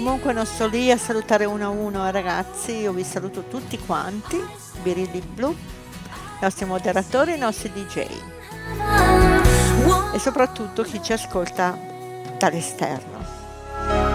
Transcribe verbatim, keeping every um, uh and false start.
Comunque non sto lì a salutare uno a uno, ragazzi, io vi saluto tutti quanti, Birilli Blu, i nostri moderatori, i nostri D J e soprattutto chi ci ascolta dall'esterno.